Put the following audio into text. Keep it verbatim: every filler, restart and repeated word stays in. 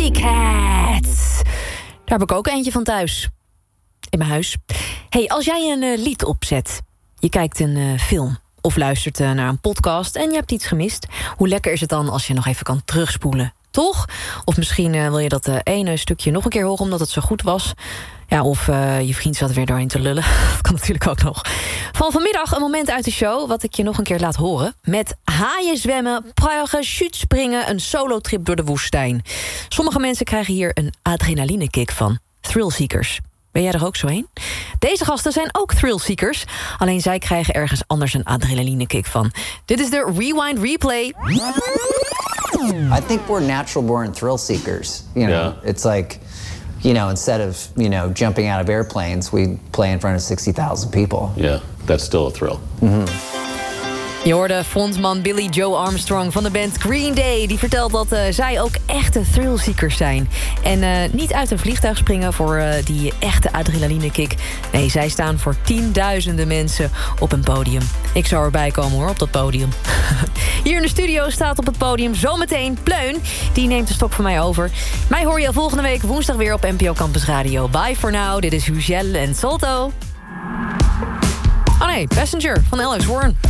Pussycat. Daar heb ik ook eentje van thuis. In mijn huis. Hey, als jij een uh, lied opzet, je kijkt een uh, film of luistert uh, naar een podcast en je hebt iets gemist, hoe lekker is het dan als je nog even kan terugspoelen? Toch? Of misschien uh, wil je dat uh, ene stukje nog een keer horen omdat het zo goed was. Ja, of uh, je vriend zat er weer doorheen te lullen. Dat kan natuurlijk ook nog. Van vanmiddag een moment uit de show wat ik je nog een keer laat horen. Met haaien zwemmen, parachute springen, een solotrip door de woestijn. Sommige mensen krijgen hier een adrenalinekick van. Thrillseekers. Ben jij er ook zo een? Deze gasten zijn ook thrillseekers. Alleen zij krijgen ergens anders een adrenalinekick van. Dit is de Rewind Replay. I think we're natural born thrill seekers. You know, yeah. It's like, you know, instead of, you know, jumping out of airplanes, we play in front of sixty thousand people. Yeah, that's still a thrill. Mm-hmm. Je hoorde frontman Billy Joe Armstrong van de band Green Day. Die vertelt dat uh, zij ook echte thrillseekers zijn. En uh, niet uit een vliegtuig springen voor uh, die echte adrenalinekick. Nee, zij staan voor tienduizenden mensen op een podium. Ik zou erbij komen hoor, op dat podium. Hier in de studio staat op het podium zometeen Pleun. Die neemt de stok van mij over. Mij hoor je volgende week woensdag weer op N P O Campus Radio. Bye for now, dit is Hugel en Salto. Oh nee, Passenger van Alex Warren.